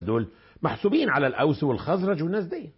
دول محسوبين على الأوس والخزرج والناس دي،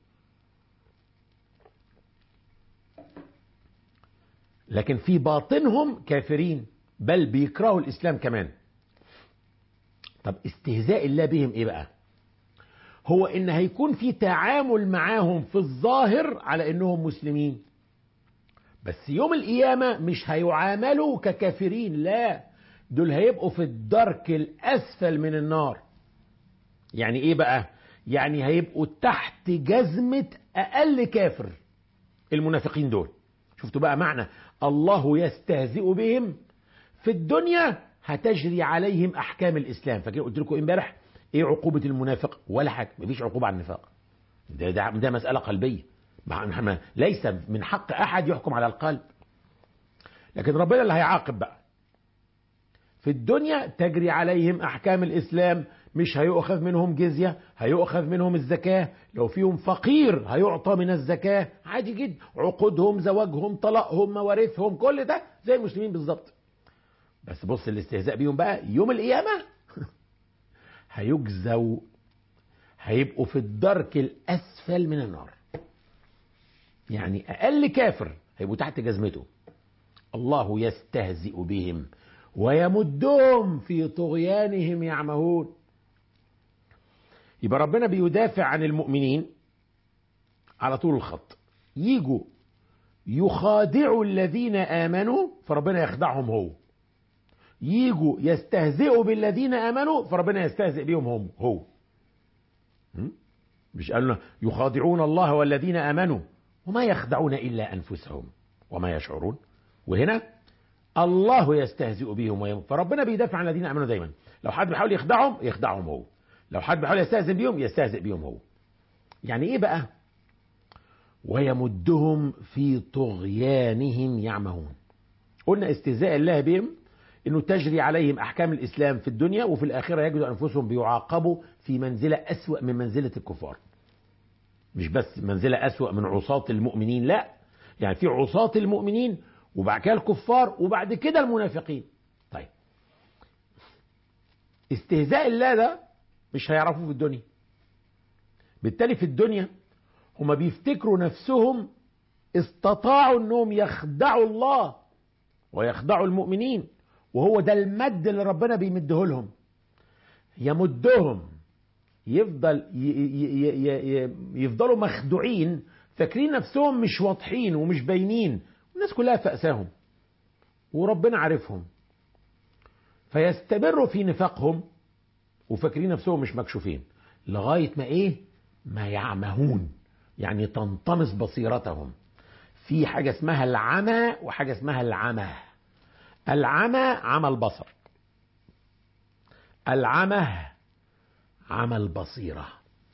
لكن في باطنهم كافرين بل بيكرهوا الإسلام كمان. طب استهزاء الله بهم إيه بقى؟ هو إن هيكون في تعامل معاهم في الظاهر على إنهم مسلمين، بس يوم القيامة مش هيعاملوا ككافرين، لا، دول هيبقوا في الدرك الأسفل من النار. يعني إيه بقى؟ يعني هيبقوا تحت جزمة أقل كافر، المنافقين دول. شفتوا بقى معنى الله يستهزئ بهم؟ في الدنيا هتجري عليهم أحكام الإسلام. فكده قلت لكم امبارح إيه عقوبة المنافق؟ ولا حاجة، مفيش عقوبة على النفاق. ده مسألة قلبية، ليس من حق أحد يحكم على القلب، لكن ربنا اللي هيعاقب بقى. في الدنيا تجري عليهم أحكام الإسلام، مش هيؤخذ منهم جزية، هيؤخذ منهم الزكاة، لو فيهم فقير هيعطى من الزكاة عادي جدا، عقودهم، زواجهم، طلاقهم، موارثهم، كل ده زي المسلمين بالظبط. بس بص الاستهزاء بيهم بقى يوم القيامة هيجزوا، هيبقوا في الدرك الأسفل من النار. يعني أقل كافر هيبقوا تحت جزمته. الله يستهزئ بهم ويمدهم في طغيانهم يعمهون. يبقى ربنا بيدافع عن المؤمنين على طول الخط، يجوا يخادعوا الذين آمنوا فربنا يخدعهم هو، يجوا يستهزئوا بالذين آمنوا فربنا يستهزئ بهم هو. مش قالنا يخادعون الله والذين آمنوا وما يخدعون إلا أنفسهم وما يشعرون؟ وهنا الله يستهزئ بهم فربنا بيدافع عن الذين آمنوا دايما. لو حد بيحاول يخدعهم هو، لو حد بيحاول يستهزئ بهم يستهزئ بهم هو. يعني ايه بقى؟ ويمدهم في طغيانهم يعمهون. قلنا استهزاء الله بهم انه تجري عليهم احكام الاسلام في الدنيا، وفي الاخره يجدوا انفسهم بيعاقبوا في منزله اسوأ من منزله الكفار. مش بس منزله اسوأ من عصاة المؤمنين، لا، يعني في عصاة المؤمنين وبعد كده الكفار وبعد كده المنافقين. طيب استهزاء الله ده مش هيعرفوه في الدنيا، بالتالي في الدنيا هما بيفتكروا نفسهم استطاعوا انهم يخدعوا الله ويخدعوا المؤمنين، وهو ده المد اللي ربنا بيمده لهم. يمدهم يفضلوا مخدوعين، فاكرين نفسهم مش واضحين ومش باينين، الناس كلها فأساهم وربنا عارفهم، فيستمروا في نفاقهم وفاكرين نفسهم مش مكشوفين، لغاية ما ايه؟ ما يعمهون، يعني تنطمس بصيرتهم. في حاجة اسمها العمى وحاجة اسمها العمى. العمى عمى البصر، العمى عمى البصيرة.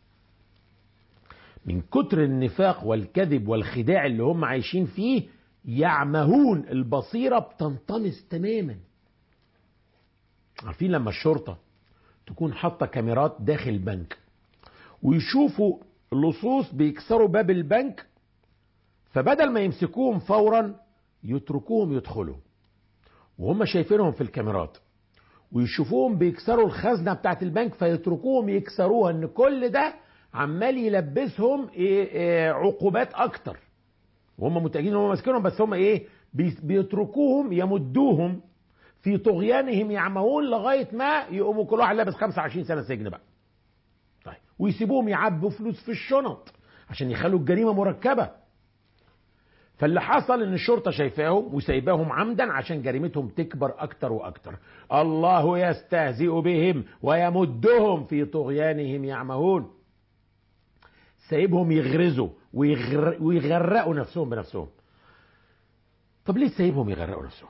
من كتر النفاق والكذب والخداع اللي هم عايشين فيه يعمهون، البصيرة بتنطمس تماما. عارفين لما الشرطة تكون حاطة كاميرات داخل البنك ويشوفوا اللصوص بيكسروا باب البنك، فبدل ما يمسكوهم فورا يتركوهم يدخلوا وهم شايفينهم في الكاميرات، ويشوفوهم بيكسروا الخزنة بتاعت البنك فيتركوهم يكسروها، ان كل ده عمال يلبسهم عقوبات اكتر، وهم متأكدين ان هم ماسكينهم، بس هم ايه؟ بيتركوهم يمدوهم في طغيانهم يعمهون لغاية ما يقوموا كل واحد لابس 25 سنة سجن بقى. طيب ويسيبوهم يعبوا فلوس في الشنط عشان يخلوا الجريمة مركبة. فاللي حصل ان الشرطة شايفاهم وسايباهم عمدا عشان جريمتهم تكبر اكتر واكتر. الله يستهزئ بهم ويمدهم في طغيانهم يعمهون. سايبهم يغرزوا ويغرقوا نفسهم بنفسهم. طب ليه سايبهم يغرقوا نفسهم؟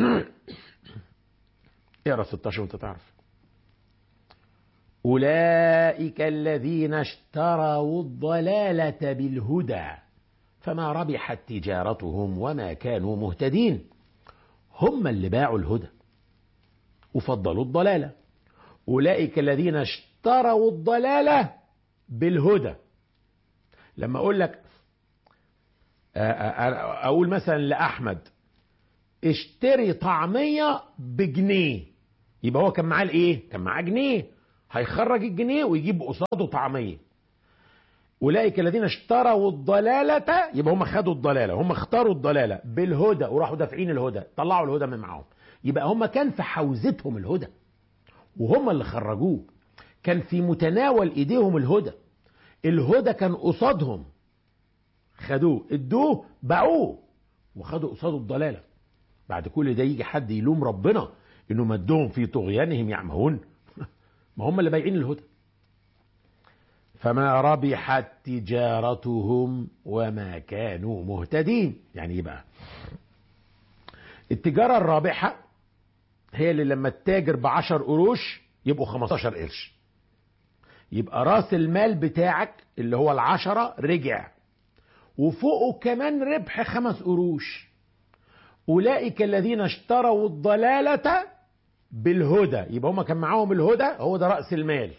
اقرا 16 وانت تعرف. أولئك الذين اشتروا الضلالة بالهدى فما ربحت تجارتهم وما كانوا مهتدين. هم اللي باعوا الهدى وفضلوا الضلالة. أولئك الذين اشتروا الضلالة بالهدى. لما أقول لك أقول مثلا لأحمد اشتري طعمية بجنيه، يبقى هو كان معاه الايه؟ كان معاه جنيه، هيخرج الجنيه ويجيب قصاده طعمية. أولئك الذين اشتروا الضلالة، يبقى هم خدوا الضلالة، هم اختاروا الضلالة بالهدى وراحوا دافعين الهدى، طلعوا الهدى من معاهم. يبقى هم كان في حوزتهم الهدى وهم اللي خرجوه، كان في متناول ايديهم الهدى. الهدى كان قصادهم، خدوه ادوه باعوه وخدوا قصاده الضلالة. بعد كل ده يجي حد يلوم ربنا انه مدهم في طغيانهم يعمهون؟ ما هم اللي بايعين الهدى. فما ربحت تجارتهم وما كانوا مهتدين. يعني ايه بقى؟ التجارة الرابحة هي اللي لما التاجر ب10 قروش يبقوا 15 قرش، يبقى راس المال بتاعك اللي هو ال10 رجع وفوقه كمان ربح 5 قروش. أولئك الذين اشتروا الضلالة بالهدى، يبقى هم كان معاهم الهدى، هو ده رأس المال.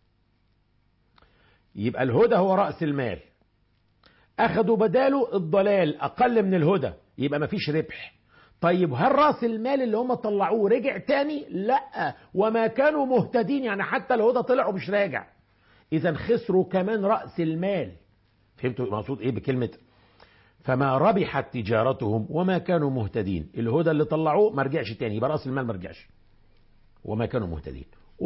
يبقى الهدى هو رأس المال، أخذوا بداله الضلال أقل من الهدى، يبقى مفيش ربح. طيب هل رأس المال اللي هم طلعوه رجع تاني؟ لا، وما كانوا مهتدين، يعني حتى الهدى طلعوا مش راجع، إذا خسروا كمان رأس المال. فهمتوا مقصود إيه بكلمة فما ربحت تجارتهم وما كانوا مهتدين؟ الهدى اللي طلعوه ما رجعش تاني، يبقى رأس المال ما رجعش وما كانوا مهتدين.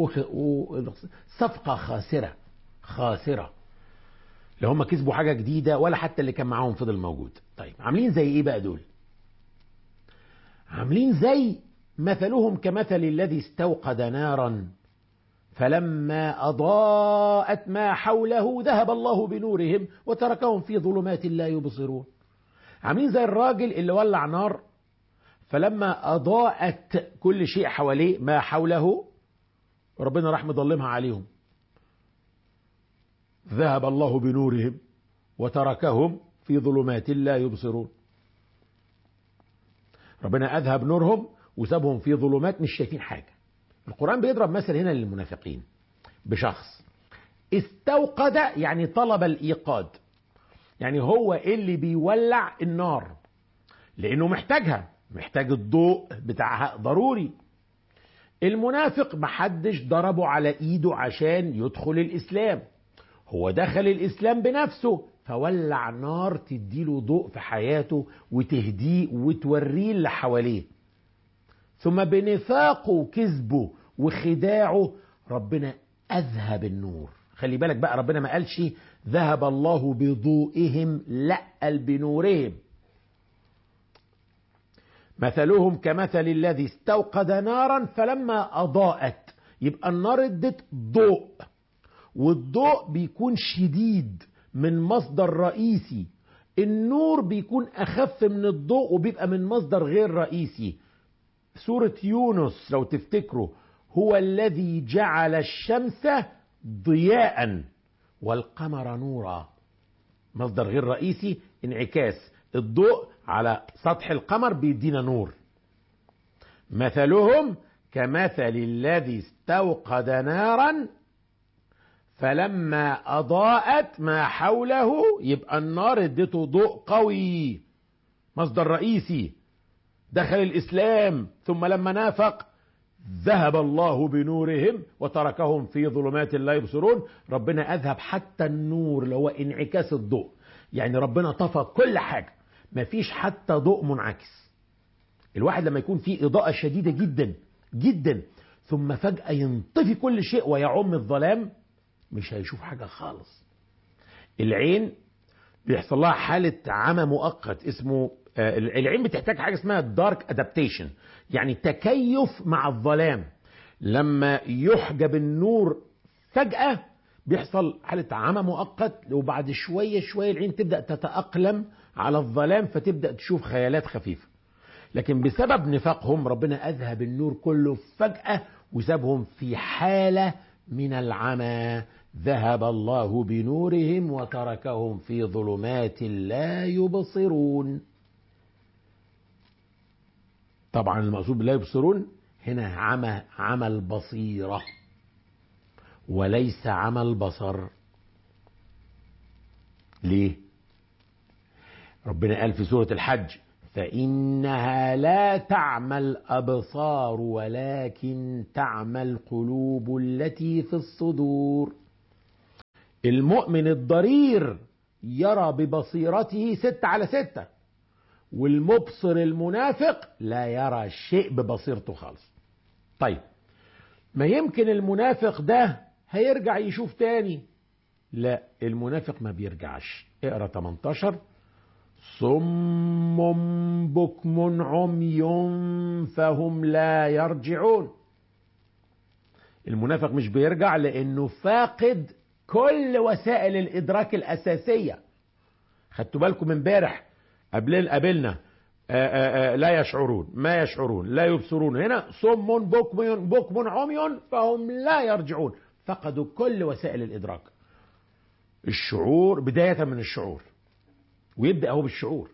صفقة خاسرة خاسرة، لا هم كسبوا حاجة جديدة ولا حتى اللي كان معاهم فضل موجود. طيب عاملين زي ايه بقى دول؟ عاملين زي مثلهم كمثل الذي استوقد نارا فلما أضاءت ما حوله ذهب الله بنورهم وتركهم في ظلمات لا يبصرون. عاملين زي الراجل اللي ولع نار فلما أضاءت كل شيء حواليه ما حوله ربنا راح مظلمها عليهم، ذهب الله بنورهم وتركهم في ظلمات لا يبصرون. ربنا أذهب نورهم وسابهم في ظلمات مش شايفين حاجة. القرآن بيضرب مثل هنا للمنافقين بشخص استوقد، يعني طلب الإيقاد، يعني هو اللي بيولع النار لأنه محتاجها، محتاج الضوء بتاعها ضروري. المنافق محدش ضربه على إيده عشان يدخل الإسلام، هو دخل الإسلام بنفسه فولع نار تديله ضوء في حياته وتهديه وتوريه اللي حواليه. ثم بنفاقه وكذبه وخداعه ربنا أذهب النور. خلي بالك بقى، ربنا ما قالش ذهب الله بضوئهم، لا قال بنورهم. مثلهم كمثل الذي استوقد نارا فلما أضاءت، يبقى النار ادت ضوء، والضوء بيكون شديد من مصدر رئيسي، النور بيكون أخف من الضوء وبيبقى من مصدر غير رئيسي. سورة يونس لو تفتكروا، هو الذي جعل الشمس ضياء والقمر نورا، مصدر غير رئيسي، انعكاس الضوء على سطح القمر بيدينا نور. مثلهم كمثل الذي استوقد نارا فلما أضاءت ما حوله، يبقى النار ادته ضوء قوي مصدر رئيسي، دخل الإسلام ثم لما نافق ذهب الله بنورهم وتركهم في ظلمات لا يبصرون. ربنا أذهب حتى النور اللي هو انعكاس الضوء، يعني ربنا طفى كل حاجة، مفيش حتى ضوء منعكس. الواحد لما يكون فيه إضاءة شديدة جدا جدا ثم فجأة ينطفي كل شيء ويعم الظلام، مش هيشوف حاجة خالص. العين بيحصل لها حالة عمى مؤقت، اسمه العين بتحتاج حاجة اسمها دارك ادابتيشن، يعني تكيف مع الظلام. لما يحجب النور فجأة بيحصل حالة عمى مؤقت، وبعد شوية شوية العين تبدأ تتأقلم على الظلام فتبدأ تشوف خيالات خفيفة. لكن بسبب نفاقهم ربنا أذهب النور كله فجأة وسابهم في حالة من العمى، ذهب الله بنورهم وتركهم في ظلمات لا يبصرون. طبعا المقصود لا يبصرون هنا عمى البصيرة وليس عمى البصر. ليه؟ ربنا قال في سورة الحج فإنها لا تعمى الأبصار ولكن تعمى القلوب التي في الصدور. المؤمن الضرير يرى ببصيرته 6/6، والمبصر المنافق لا يرى شيء ببصيرته خالص. طيب ما يمكن المنافق ده هيرجع يشوف تاني؟ لا، المنافق ما بيرجعش. اقرأ 18: صم بكم عمي فهم لا يرجعون. المنافق مش بيرجع لأنه فاقد كل وسائل الإدراك الأساسية. خدتوا بالكم امبارح قابلنا لا يشعرون، ما يشعرون، لا يبصرون. هنا صم بكم عمي فهم لا يرجعون، فقدوا كل وسائل الإدراك. الشعور بداية من الشعور، ويبدأ هو بالشعور.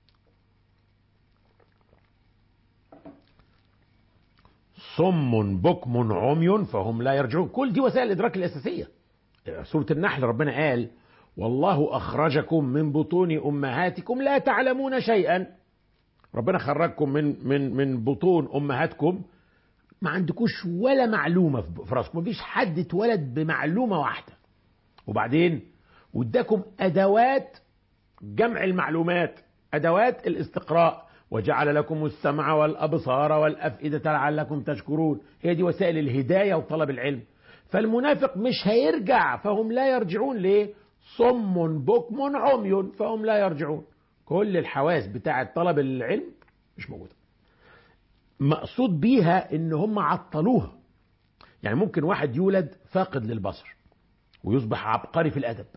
صم بكم عمي فهم لا يرجعون، كل دي وسائل الإدراك الأساسية. سورة النحل ربنا قال: والله أخرجكم من بطون أمهاتكم لا تعلمون شيئا. ربنا خرجكم من بطون أمهاتكم ما عندكوش ولا معلومة في راسكم، مفيش حد اتولد بمعلومة واحدة. وبعدين واداكم أدوات جمع المعلومات، أدوات الاستقراء، وجعل لكم السمع والأبصار والأفئدة لعلكم تشكرون. هي دي وسائل الهداية وطلب العلم. فالمنافق مش هيرجع، فهم لا يرجعون. ليه؟ صم بكم عمي فهم لا يرجعون. كل الحواس بتاعة طلب العلم مش موجودة. مقصود بيها ان هم عطلوها. يعني ممكن واحد يولد فاقد للبصر ويصبح عبقري في الأدب.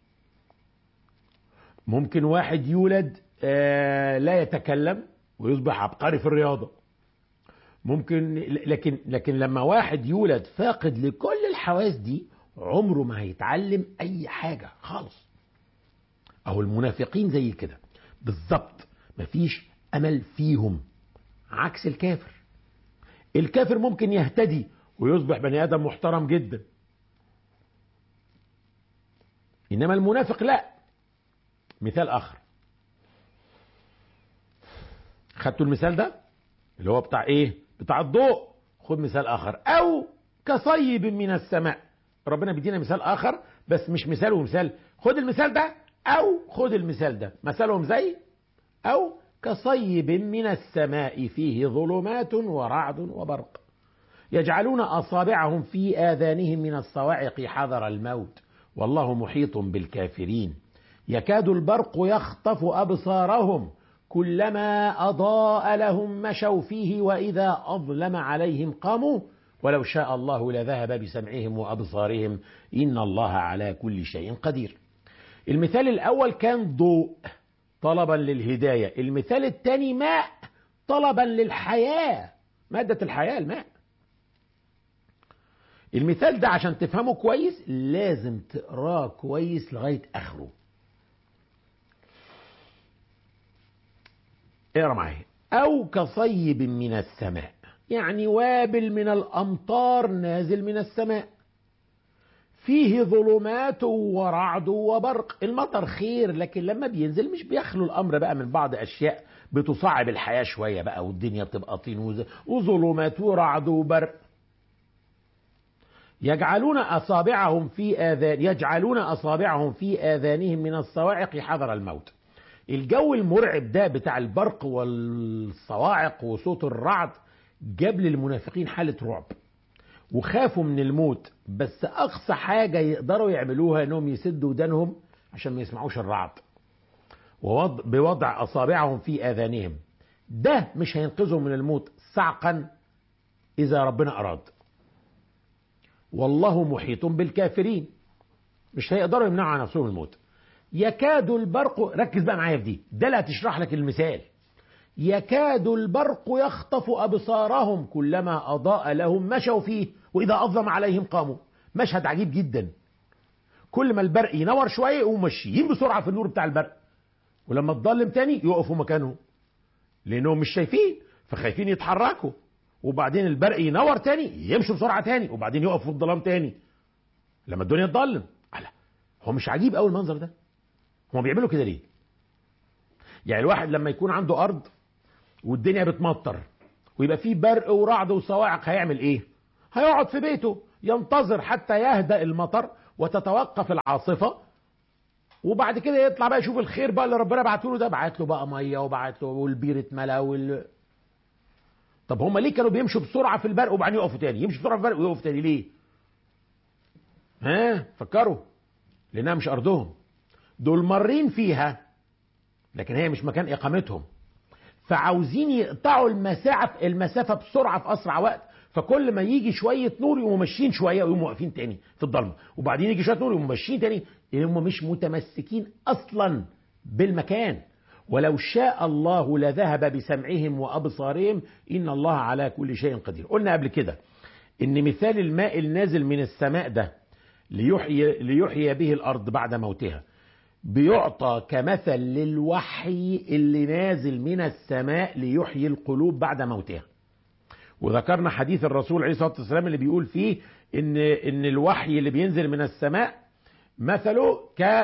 ممكن واحد يولد لا يتكلم ويصبح عبقري في الرياضة. ممكن لكن لما واحد يولد فاقد لكل الحواس دي عمره ما هيتعلم أي حاجة خالص. أو المنافقين زي كده بالظبط، مفيش أمل فيهم، عكس الكافر. الكافر ممكن يهتدي ويصبح بني آدم محترم جدا، إنما المنافق لا. مثال آخر، خدتوا المثال ده اللي هو بتاع إيه؟ بتاع الضوء. خد مثال آخر: أو كصيب من السماء. ربنا بيدينا مثال آخر بس مش مثال ومثال. خد المثال ده أو خد المثال ده، مثلهم زي أو كصيب من السماء فيه ظلمات ورعد وبرق يجعلون أصابعهم في آذانهم من الصواعق حذر الموت والله محيط بالكافرين يكاد البرق يخطف أبصارهم كلما أضاء لهم مشوا فيه وإذا أظلم عليهم قاموا ولو شاء الله لذهب بسمعهم وأبصارهم إن الله على كل شيء قدير. المثال الأول كان ضوء طلبا للهداية. المثال الثاني ماء طلبا للحياة، مادة الحياة الماء. المثال ده عشان تفهمه كويس لازم تقراه كويس لغاية آخره. اقرا معايا: أو كصيب من السماء، يعني وابل من الأمطار نازل من السماء، فيه ظلمات ورعد وبرق. المطر خير، لكن لما بينزل مش بيخلو الأمر بقى من بعض أشياء بتصعب الحياة شوية بقى، والدنيا بتبقى طين وظلمات ورعد وبرق. يجعلون أصابعهم في آذانهم من الصواعق حذر الموت. الجو المرعب ده بتاع البرق والصواعق وصوت الرعد جاب للمنافقين حالة رعب وخافوا من الموت. بس أقصى حاجة يقدروا يعملوها أنهم يسدوا ودانهم عشان ما يسمعوش الرعد، بوضع أصابعهم في آذانهم. ده مش هينقذهم من الموت صعقا إذا ربنا أراد. والله محيط بالكافرين، مش هيقدروا يمنعوا عن نفسهم الموت. يكاد البرق، ركز بقى معايا في دي، ده اللي هتشرح لك المثال. يكاد البرق يخطف أبصارهم كلما أضاء لهم مشوا فيه وإذا أظلم عليهم قاموا. مشهد عجيب جدا، كل ما البرق ينور شوية يقوموا ماشيين بسرعة في النور بتاع البرق، ولما تضلم تاني يقفوا مكانهم لأنهم مش شايفين فخايفين يتحركوا. وبعدين البرق ينور تاني يمشوا بسرعة تاني، وبعدين يقفوا في الظلام تاني لما الدنيا تضلم. هو مش عجيب أول المنظر ده؟ هم بيعملوا كده ليه؟ يعني الواحد لما يكون عنده أرض والدنيا بتمطر ويبقى فيه برق ورعد وصواعق، هيعمل ايه؟ هيقعد في بيته ينتظر حتى يهدأ المطر وتتوقف العاصفة، وبعد كده يطلع بقى يشوف الخير بقى اللي ربنا بعته له ده. بعت له بقى ميه وبعت له والبير اتملى طب هم ليه كانوا بيمشوا بسرعه في البرق وبعدين يقفوا تاني؟ يمشوا بسرعه في البرق ويقفوا تاني ليه؟ فكروا. لانها مش ارضهم، دول مارين فيها لكن هي مش مكان اقامتهم، فعاوزين يقطعوا المسافه بسرعه في اسرع وقت. فكل ما يجي شويه نور يقوموا ماشيين شويه ويقوموا واقفين تاني في الضلمه، وبعدين يجي شويه نور يقوموا ماشيين تاني، لان هم مش متمسكين اصلا بالمكان. ولو شاء الله لذهب بسمعهم وابصارهم ان الله على كل شيء قدير. قلنا قبل كده ان مثال الماء النازل من السماء ده ليحيي به الارض بعد موتها بيعطى كمثل للوحي اللي نازل من السماء ليحيي القلوب بعد موتها. وذكرنا حديث الرسول عليه الصلاة والسلام اللي بيقول فيه ان الوحي اللي بينزل من السماء مثله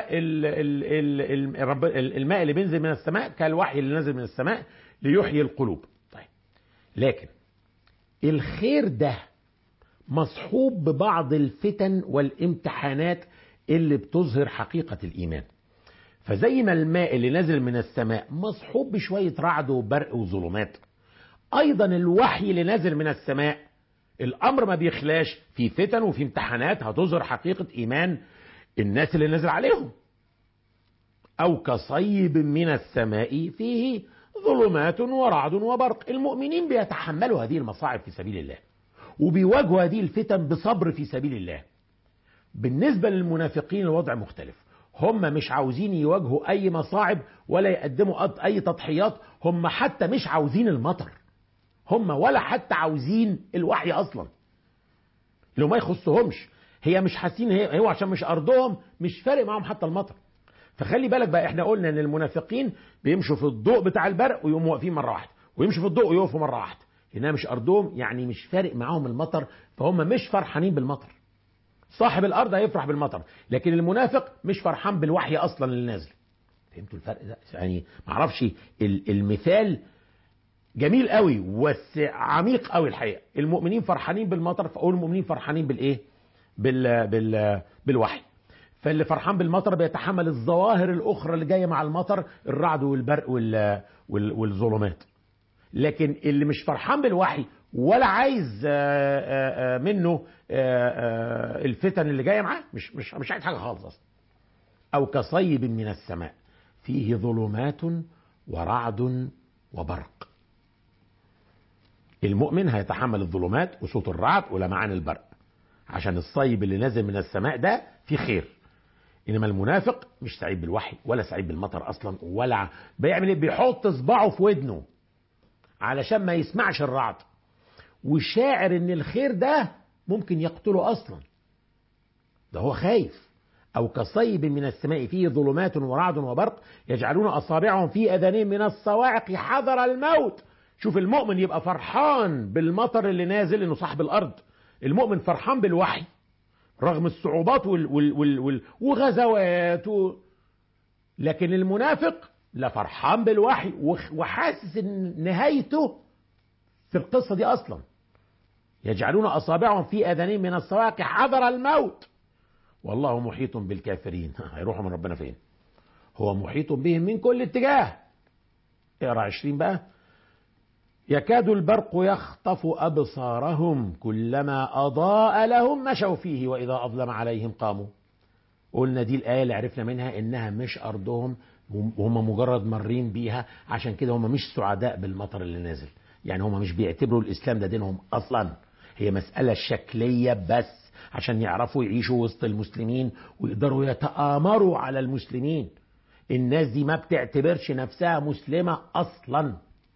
الماء اللي بينزل من السماء كالوحي اللي نازل من السماء ليحيي القلوب. طيب، لكن الخير ده مصحوب ببعض الفتن والامتحانات اللي بتظهر حقيقة الإيمان. فزي ما الماء اللي نازل من السماء مصحوب بشوية رعد وبرق وظلمات، أيضا الوحي اللي نازل من السماء الأمر ما بيخلاش في فتن وفي امتحانات هتظهر حقيقة إيمان الناس اللي نازل عليهم. أو كصيب من السماء فيه ظلمات ورعد وبرق. المؤمنين بيتحملوا هذه المصاعب في سبيل الله وبيواجهوا هذه الفتن بصبر في سبيل الله. بالنسبة للمنافقين الوضع مختلف، هم مش عاوزين يواجهوا أي مصاعب ولا يقدموا أي تضحيات، هم حتى مش عاوزين المطر، هم ولا حتى عاوزين الوحي أصلا، لو ما يخصهمش. هي مش حاسين، هو عشان مش أرضهم مش فارق معهم حتى المطر. فخلي بالك بقى، احنا قلنا ان المنافقين بيمشوا في الضوء بتاع البرق ويقوموا واقفين مرة واحدة، ويمشوا في الضوء ويقفوا مرة واحدة، لأنها مش أرضهم، يعني مش فارق معاهم المطر، فهم مش فرحانين بالمطر. صاحب الأرض هيفرح بالمطر، لكن المنافق مش فرحان بالوحي أصلا اللي نازل. فهمتوا الفرق ده؟ يعني معرفش، المثال جميل قوي وعميق قوي الحقيقة. المؤمنين فرحانين بالمطر، فأقول المؤمنين فرحانين بالإيه؟ بالوحي. فاللي فرحان بالمطر بيتحمل الظواهر الأخرى اللي جاية مع المطر، الرعد والبرق والظلمات. لكن اللي مش فرحان بالوحي ولا عايز منه الفتن اللي جايه معاه، مش عايز حاجه خالص اصلا. او كصيب من السماء فيه ظلمات ورعد وبرق. المؤمن هيتحمل الظلمات وصوت الرعد ولمعان البرق عشان الصيب اللي نازل من السماء ده فيه خير. انما المنافق مش سعيد بالوحي ولا سعيد بالمطر اصلا، ولا بيعمل ايه؟ بيحط صباعه في ودنه علشان ما يسمعش الرعد، وشاعر ان الخير ده ممكن يقتله اصلا، ده هو خايف. او كصيب من السماء فيه ظلمات ورعد وبرق يجعلون اصابعهم في اذانهم من الصواعق حذر الموت. شوف، المؤمن يبقى فرحان بالمطر اللي نازل انه صاحب الارض، المؤمن فرحان بالوحي رغم الصعوبات وغزوات لكن المنافق لا فرحان بالوحي وحاسس ان نهايته في القصة دي أصلا. يجعلون أصابعهم في آذانهم من الصواعق حذر الموت والله محيط بالكافرين. هيروحوا من ربنا فين؟ هو محيط بهم من كل اتجاه. اقرأ 20 بقى. يكاد البرق يخطف أبصارهم كلما أضاء لهم مشوا فيه وإذا أظلم عليهم قاموا. قلنا دي الآية اللي عرفنا منها إنها مش أرضهم وهم مجرد مارين بيها، عشان كده هم مش سعداء بالمطر اللي نازل. يعني هم مش بيعتبروا الإسلام ده دينهم أصلا، هي مسألة شكلية بس عشان يعرفوا يعيشوا وسط المسلمين ويقدروا يتآمروا على المسلمين. الناس دي ما بتعتبرش نفسها مسلمة أصلا.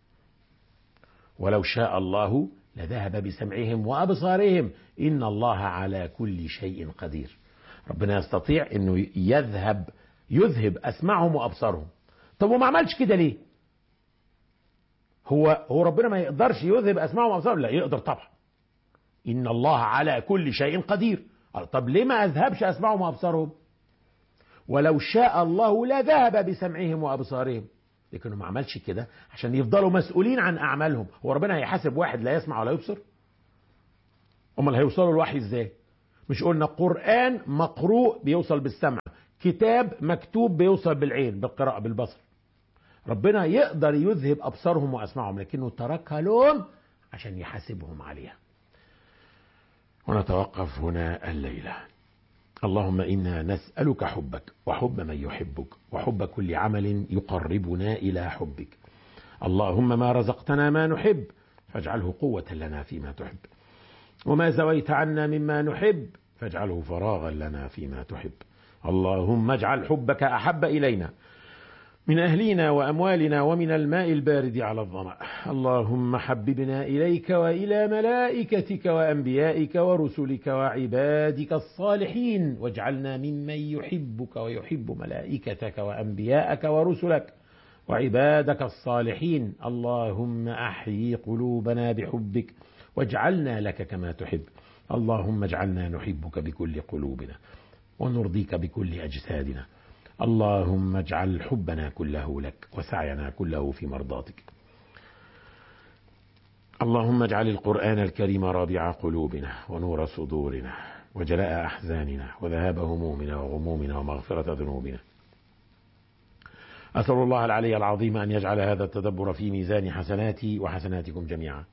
ولو شاء الله لذهب بسمعهم وأبصارهم إن الله على كل شيء قدير. ربنا يستطيع إنه يذهب أسمعهم وأبصارهم. طب وما عملش كده ليه؟ هو ربنا ما يقدرش يذهب أسمعهم وأبصارهم؟ لا، يقدر طبعا. إن الله على كل شيء قدير. طب ليه ما أذهبش أسمعهم وأبصارهم؟ ولو شاء الله لذهب بسمعهم وأبصارهم. لكنه ما عملش كده عشان يفضلوا مسؤولين عن أعمالهم. هو ربنا هيحاسب واحد لا يسمع ولا يبصر؟ امال هيوصلوا الوحي ازاي؟ مش قلنا قرآن مقروء بيوصل بالسمع، كتاب مكتوب بيوصل بالعين بالقراءة بالبصر. ربنا يقدر يذهب أبصارهم وأسمعهم، لكنه تركها لهم عشان يحاسبهم عليها. ونتوقف هنا الليلة. اللهم إنا نسألك حبك وحب من يحبك وحب كل عمل يقربنا إلى حبك. اللهم ما رزقتنا ما نحب فاجعله قوة لنا فيما تحب، وما زويت عنا مما نحب فاجعله فراغا لنا فيما تحب. اللهم اجعل حبك أحب إلينا من أهلنا وأموالنا ومن الماء البارد على الظمأ. اللهم حببنا إليك وإلى ملائكتك وأنبيائك ورسلك وعبادك الصالحين، واجعلنا ممن يحبك ويحب ملائكتك وأنبيائك ورسلك وعبادك الصالحين. اللهم أحيي قلوبنا بحبك واجعلنا لك كما تحب. اللهم اجعلنا نحبك بكل قلوبنا ونرضيك بكل أجسادنا. اللهم اجعل حبنا كله لك وسعينا كله في مرضاتك. اللهم اجعل القرآن الكريم رابع قلوبنا ونور صدورنا وجلاء أحزاننا وذهاب همومنا وغمومنا ومغفرة ذنوبنا. أسأل الله العلي العظيم أن يجعل هذا التدبر في ميزان حسناتي وحسناتكم جميعا.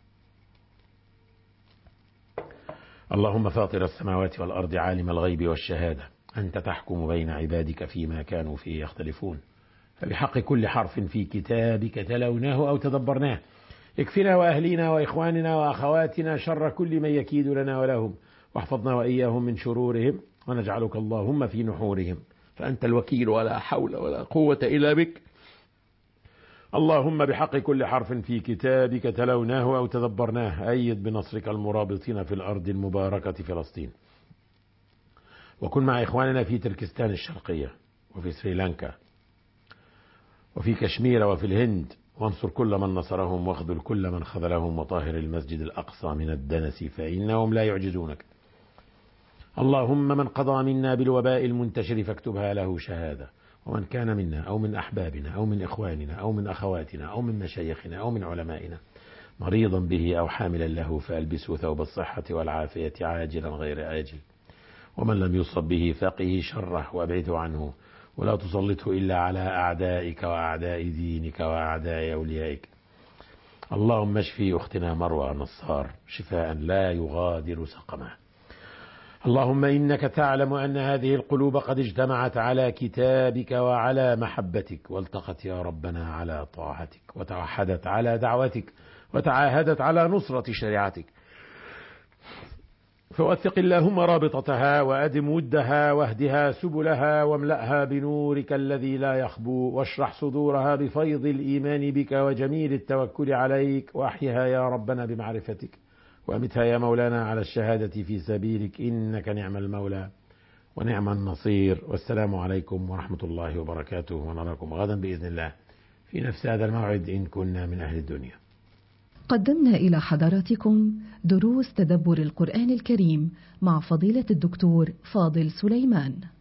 اللهم فاطر السماوات والأرض عالم الغيب والشهادة، أنت تحكم بين عبادك فيما كانوا فيه يختلفون، فبحق كل حرف في كتابك تلوناه أو تدبرناه اكفنا وأهلينا وإخواننا وأخواتنا شر كل من يكيد لنا ولهم، واحفظنا وإياهم من شرورهم، ونجعلك اللهم في نحورهم، فأنت الوكيل ولا حول ولا قوة إلا بك. اللهم بحق كل حرف في كتابك تلوناه أو تدبرناه أيد بنصرك المرابطين في الأرض المباركة فلسطين، وكن مع إخواننا في تركستان الشرقية وفي سريلانكا وفي كشمير وفي الهند، وانصر كل من نصرهم واخذل كل من خذلهم، وطاهر المسجد الأقصى من الدنس فإنهم لا يعجزونك. اللهم من قضى منا بالوباء المنتشر فاكتبها له شهادة، ومن كان منا أو من أحبابنا أو من إخواننا أو من أخواتنا أو من مشايخنا أو من علمائنا مريضا به أو حاملا له فألبسه ثوب الصحة والعافية عاجلا غير آجل، ومن لم يصب به فقه شره وابعده عنه، ولا تسلطه إلا على أعدائك وأعداء دينك وأعداء أوليائك. اللهم اشفي أختنا مروى نصار شفاء لا يغادر سقما. اللهم إنك تعلم أن هذه القلوب قد اجتمعت على كتابك وعلى محبتك، والتقت يا ربنا على طاعتك، وتوحدت على دعوتك، وتعاهدت على نصرة شريعتك، فوثق اللهم رابطتها وأدم ودها واهدها سبلها واملأها بنورك الذي لا يخبو، واشرح صدورها بفيض الإيمان بك وجميل التوكل عليك، وأحيها يا ربنا بمعرفتك، وأمتها يا مولانا على الشهادة في سبيلك، إنك نعم المولى ونعم النصير. والسلام عليكم ورحمة الله وبركاته، ونراكم غدا بإذن الله في نفس هذا الموعد إن كنا من أهل الدنيا. قدمنا إلى حضراتكم دروس تدبر القرآن الكريم مع فضيلة الدكتور فاضل سليمان.